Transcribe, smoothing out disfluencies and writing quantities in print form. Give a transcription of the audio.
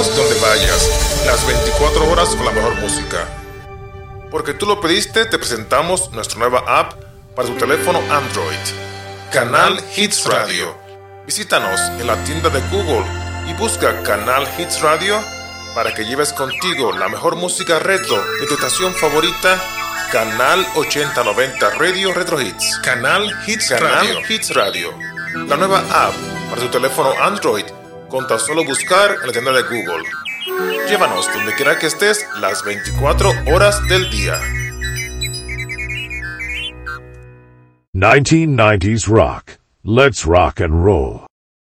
Vayamos donde vayas, las 24 horas con la mejor música. Porque tú lo pediste, te presentamos nuestra nueva app para tu teléfono Android, Canal Hits Radio. Visítanos en la tienda de Google y busca Canal Hits Radio para que lleves contigo la mejor música retro de tu estación favorita, Canal 8090 Radio Retro Hits. Canal Hits Radio. La nueva app para tu teléfono Android con tan solo buscar en la tienda de Google. Llévanos donde quiera que estés las 24 horas del día. 1990s rock. Let's rock and roll.